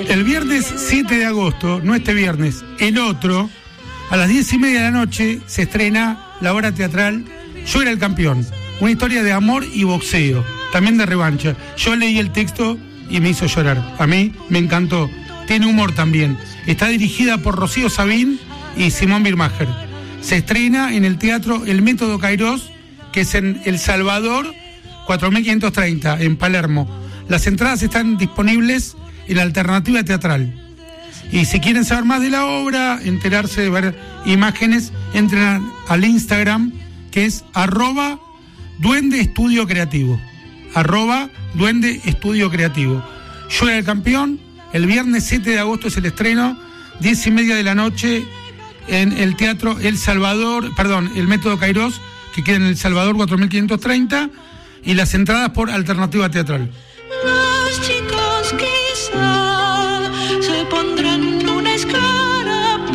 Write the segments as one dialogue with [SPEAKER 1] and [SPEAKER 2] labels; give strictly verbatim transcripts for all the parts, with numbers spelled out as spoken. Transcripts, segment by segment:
[SPEAKER 1] El viernes siete de agosto, no este viernes, el otro, a las diez y media de la noche, se estrena la obra teatral Yo era el campeón. Una historia de amor y boxeo, también de revancha. Yo leí el texto y me hizo llorar. A mí me encantó. Tiene humor también. Está dirigida por Rocío Sabín y Simón Birmacher. Se estrena en el Teatro El Método Kairos, que es en El Salvador, cuatro mil quinientos treinta, en Palermo. Las entradas están disponibles en la Alternativa Teatral. Y si quieren saber más de la obra, enterarse de ver imágenes, entren al Instagram, que es arroba Duende Estudio Creativo. Arroba Duende Estudio Creativo. Yo era el campeón. El viernes siete de agosto es el estreno, diez y media de la noche, en el Teatro El Salvador, perdón, el Método Kairos, que queda en El Salvador cuatro mil quinientos treinta, y las entradas por Alternativa Teatral.
[SPEAKER 2] Los chicos quizá se pondrán una escarapela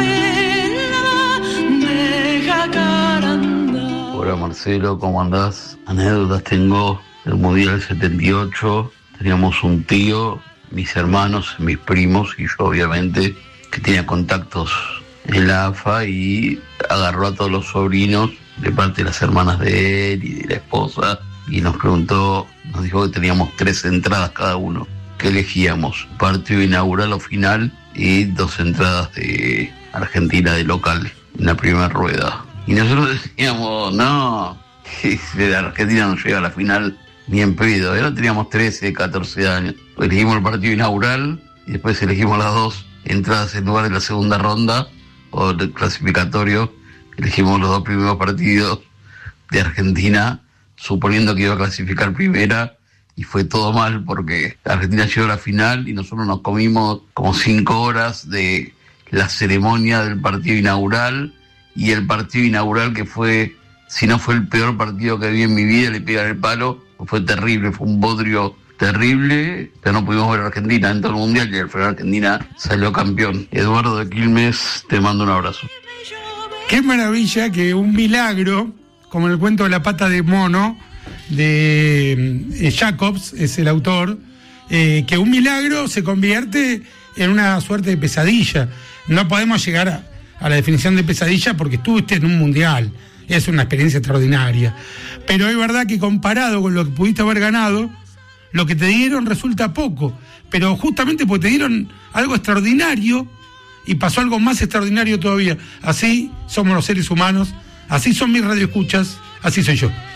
[SPEAKER 2] de jacaranda.
[SPEAKER 3] Hola Marcelo, ¿cómo andás? Anécdotas tengo del Mundial setenta y ocho. Teníamos un tío, mis hermanos, mis primos y yo obviamente, que tenía contactos en la A F A y agarró a todos los sobrinos de parte de las hermanas de él y de la esposa y nos preguntó, nos dijo que teníamos tres entradas cada uno. ¿Qué elegíamos? Partido inaugural o final y dos entradas de Argentina de local en la primera rueda. Y nosotros decíamos, no, de Argentina no llega a la final ni en pedo. Ya no teníamos trece, catorce años. Elegimos el partido inaugural y después elegimos las dos entradas en lugar de la segunda ronda o del clasificatorio. Elegimos los dos primeros partidos de Argentina, suponiendo que iba a clasificar primera, y fue todo mal porque Argentina llegó a la final y nosotros nos comimos como cinco horas de la ceremonia del partido inaugural, y el partido inaugural que fue, si no fue el peor partido que vi en mi vida, le pegan el palo, fue terrible, fue un bodrio terrible, pero no pudimos ver a Argentina en todo el Mundial y al final Argentina salió campeón. Eduardo de Quilmes, te mando un abrazo.
[SPEAKER 1] Qué maravilla que un milagro, como el cuento de la pata de mono, de eh, Jacobs, es el autor, eh, que un milagro se convierte en una suerte de pesadilla. No podemos llegar a, a la definición de pesadilla porque estuviste en un mundial, es una experiencia extraordinaria. Pero es verdad que comparado con lo que pudiste haber ganado, lo que te dieron resulta poco, pero justamente porque te dieron algo extraordinario y pasó algo más extraordinario todavía. Así somos los seres humanos, así son mis radioescuchas, así soy yo.